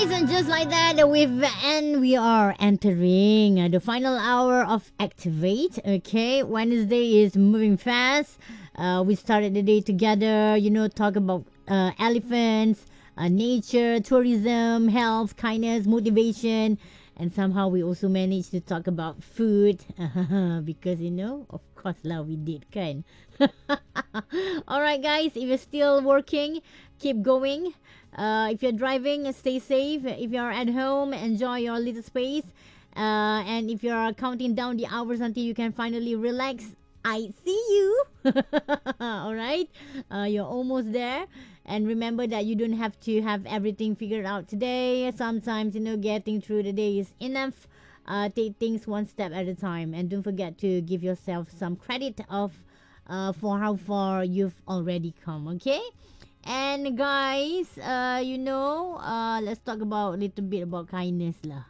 And just like that, we are entering the final hour of Activate. Okay, Wednesday is moving fast. We started the day together. Talk about elephants, nature, tourism, health, kindness, motivation, and somehow we also managed to talk about food because of course lah we did, kan? All right, guys. If you're still working, keep going. If you're driving, stay safe. If you're at home, enjoy your little space. And if you're counting down the hours until you can finally relax, I see you. All right. You're almost there. And remember that you don't have to have everything figured out today. Sometimes, getting through the day is enough. Take things one step at a time. And don't forget to give yourself some credit for how far you've already come. Okay? And guys, let's talk about a little bit about kindness lah.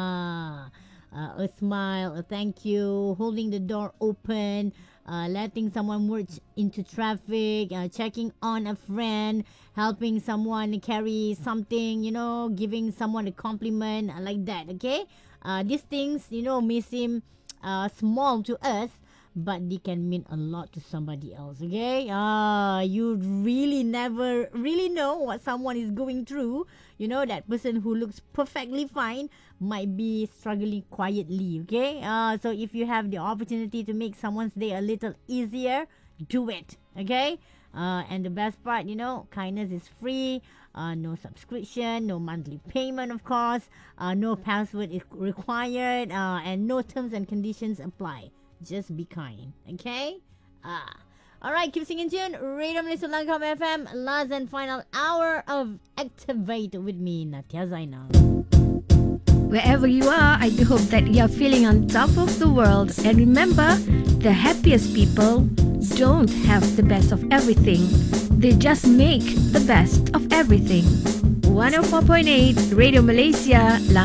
A smile, a thank you, holding the door open, letting someone merge into traffic, checking on a friend, helping someone carry something, giving someone a compliment, like that. Okay, these things may seem small to us, but they can mean a lot to somebody else. Okay, you really never really know what someone is going through. That person who looks perfectly fine might be struggling quietly. Okay, so if you have the opportunity to make someone's day a little easier, do it. Okay, and the best part, kindness is free. No subscription, no monthly payment, of course. No password is required, and no terms and conditions apply. Just be kind, okay? Alright, keep singing tune. Radio Malaysia Langkawi FM. Last and final hour of Activate with me, Natia Zainal. Wherever you are, I do hope that you're feeling on top of the world. And remember, the happiest people don't have the best of everything. They just make the best of everything. 104.8 Radio Malaysia Langkawi.